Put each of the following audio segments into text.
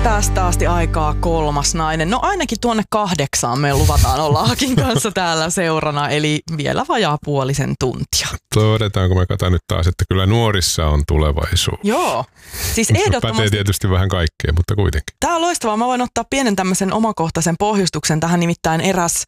Tästä asti aikaa 3. nainen. No ainakin tuonne 8 me luvataan olla Akin kanssa täällä seurana, eli vielä vajaa puolisen tuntia. Todetaanko me kata nyt taas, että kyllä nuorissa on tulevaisuus. Joo. Siis ehdottomasti. Pätee tietysti vähän kaikkea, mutta kuitenkin. Tämä on loistavaa. Mä voin ottaa pienen tämmöisen omakohtaisen pohjustuksen tähän, nimittäin eräs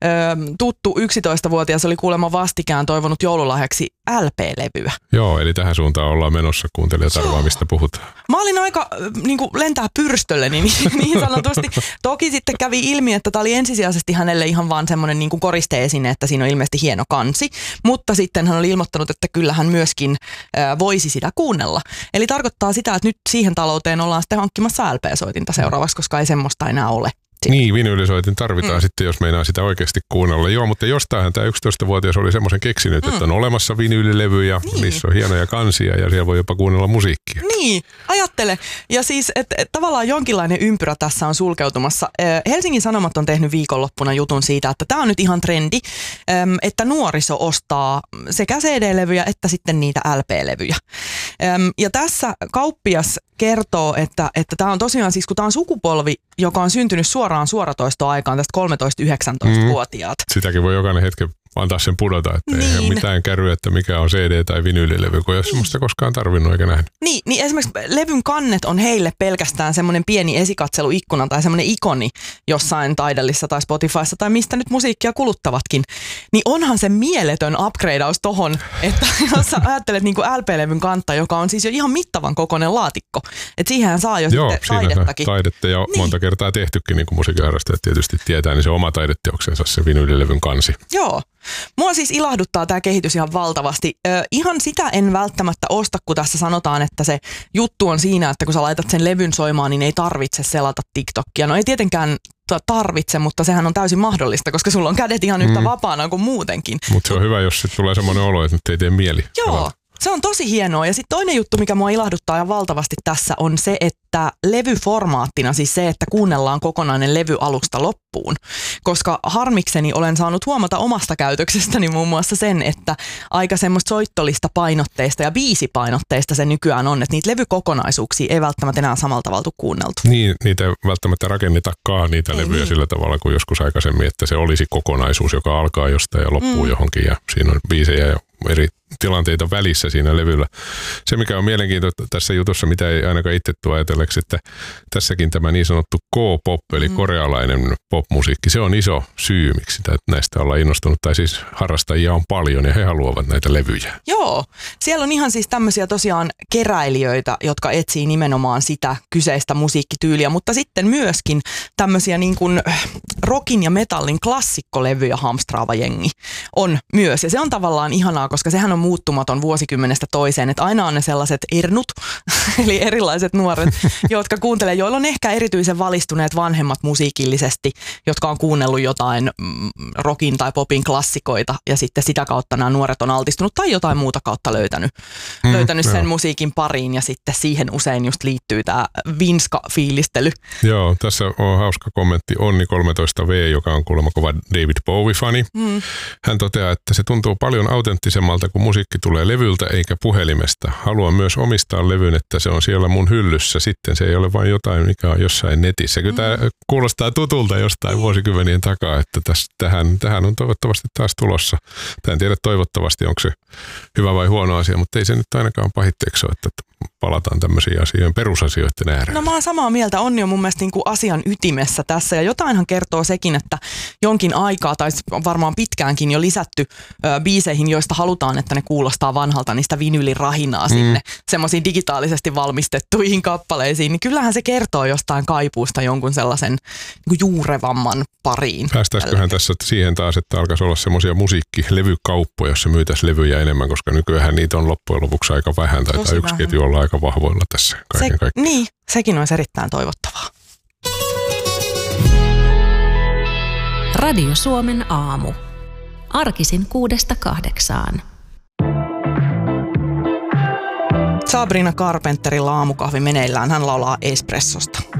tuttu 11-vuotias oli kuulemma vastikään toivonut joululahjaksi LP-levyä. Joo, eli tähän suuntaan ollaan menossa, kuuntelijat arvaa, mistä puhutaan. Mä olin aika lentää pyrstölleni niin sanotusti. Toki sitten kävi ilmi, että tämä oli ensisijaisesti hänelle ihan vaan semmoinen niin kuin koriste-esine, että siinä on ilmeisesti hieno kansi. Mutta sitten hän oli ilmoittanut, että kyllä hän myöskin voisi sitä kuunnella. Eli tarkoittaa sitä, että nyt siihen talouteen ollaan sitten hankkimassa LP-soitinta seuraavaksi, koska ei semmoista enää ole. Niin, vinyylisoitin tarvitaan sitten, jos meinaa sitä oikeasti kuunnella. Joo, mutta jostainhan tämä 11-vuotias oli semmoisen keksinyt, että on olemassa vinyylilevyjä, niissä on hienoja kansia ja siellä voi jopa kuunnella musiikkia. Niin, ajattele. Ja siis, että tavallaan jonkinlainen ympyrä tässä on sulkeutumassa. Helsingin Sanomat on tehnyt viikonloppuna jutun siitä, että tämä on nyt ihan trendi, että nuoriso ostaa sekä CD-levyjä että sitten niitä LP-levyjä. Ja tässä kauppias kertoo, että tämä on tosiaan siis, kun tämä on sukupolvi, joka on syntynyt suoraan suoratoistoaikaan, tästä 13-19-vuotiaat. Sitäkin voi jokainen hetki antaa sen pudota, että ei ole mitään käryä, että mikä on CD- tai vinyylilevy, kun ei ole semmoista koskaan tarvinnut eikä nähnyt. Niin esimerkiksi levyn kannet on heille pelkästään semmoinen pieni esikatseluikkuna tai semmoinen ikoni jossain Tidalissa tai Spotifyssa tai mistä nyt musiikkia kuluttavatkin. Niin onhan se mieletön upgradeaus tohon, että jos sä ajattelet niin kuin LP-levyn kantta, joka on siis jo ihan mittavan kokoinen laatikko. Että siihen saa jo sitten taidettakin. Taidetta ja monta kertaa tehtykin, niin kuin musiikinharrastajat tietysti tietää, niin se oma taideteoksensa se vinyylilevyn kansi. Joo. Mua siis ilahduttaa tämä kehitys ihan valtavasti. Ihan sitä en välttämättä osta, kun tässä sanotaan, että se juttu on siinä, että kun sä laitat sen levyn soimaan, niin ei tarvitse selata TikTokia. No ei tietenkään tarvitse, mutta sehän on täysin mahdollista, koska sulla on kädet ihan yhtä vapaana kuin muutenkin. Mutta se on hyvä, jos sitten tulee semmoinen olo, että nyt ei tee mieli. Joo. Se on tosi hienoa. Ja sitten toinen juttu, mikä mua ilahduttaa ihan valtavasti tässä, on se, että levyformaattina, siis se, että kuunnellaan kokonainen levy alusta loppuun. Koska harmikseni olen saanut huomata omasta käytöksestäni muun muassa sen, että aika semmoista soittolista painotteista ja biisipainotteista se nykyään on, että niitä levykokonaisuuksia ei välttämättä enää samalla tavalla tule kuunneltu. Niin, niitä ei välttämättä rakennetakaan niitä levyjä sillä tavalla kuin joskus aikaisemmin, että se olisi kokonaisuus, joka alkaa jostain ja loppuu johonkin ja siinä on biisejä ja eri tilanteita välissä siinä levyllä. Se, mikä on mielenkiintoista tässä jutussa, mitä ei ainakaan itse tule ajatelleeksi, että tässäkin tämä niin sanottu K-pop, eli korealainen popmusiikki, se on iso syy, miksi näistä ollaan innostunut, tai siis harrastajia on paljon ja he haluavat näitä levyjä. Joo, siellä on ihan siis tämmöisiä tosiaan keräilijöitä, jotka etsii nimenomaan sitä kyseistä musiikkityyliä, mutta sitten myöskin tämmöisiä niin kuin rockin ja metallin klassikkolevyjä hamstraava jengi on myös, ja se on tavallaan ihanaa, koska sehän on muuttumaton vuosikymmenestä toiseen, että aina on ne sellaiset ernut, eli erilaiset nuoret, jotka kuuntelee, joilla on ehkä erityisen valistuneet vanhemmat musiikillisesti, jotka on kuunnellut jotain rockin tai popin klassikoita, ja sitten sitä kautta nämä nuoret on altistunut tai jotain muuta kautta löytänyt sen musiikin pariin, ja sitten siihen usein just liittyy tämä vinska-fiilistely. Joo, tässä on hauska kommentti Onni 13V, joka on kuulemma kova David Bowie-fani. Hän toteaa, että se tuntuu paljon autenttisemmalta, kun musiikki tulee levyltä eikä puhelimesta. Haluan myös omistaa levyn, että se on siellä mun hyllyssä. Sitten se ei ole vain jotain, mikä on jossain netissä. Kyllä tämä kuulostaa tutulta jostain vuosikymmenien takaa, että tähän on toivottavasti taas tulossa. En tiedä toivottavasti, onko se hyvä vai huono asia, mutta ei se nyt ainakaan pahitteeksi ole, että palataan tämmöisiin asioihin, perusasioiden ääreen. No mä oon samaa mieltä. Onni on mun mielestä niin kuin asian ytimessä tässä. Ja jotainhan kertoo sekin, että jonkin aikaa tai varmaan pitkäänkin jo lisätty biiseihin, joista halutaan, että ne kuulostaa vanhalta, niistä vinylirahinaa sinne semmoisiin digitaalisesti valmistettuihin kappaleisiin. Niin kyllähän se kertoo jostain kaipuusta jonkun sellaisen niin kuin juurevamman pariin. Päästäisiköhän tässä siihen taas, että alkaisi olla semmoisia musiikkilevykauppoja, jossa myytäisiin levyjä enemmän, koska nykyään niitä on loppujen lopuksi aika vähän. Tai yksi ketju olla aika vahvoilla tässä kaiken kaikkiaan. Niin, sekin olisi erittäin toivottavaa. Radio Suomen aamu. Arkisin 6–8. Sabrina Carpenterilla aamukahvi meneillään. Hän laulaa Espressosta.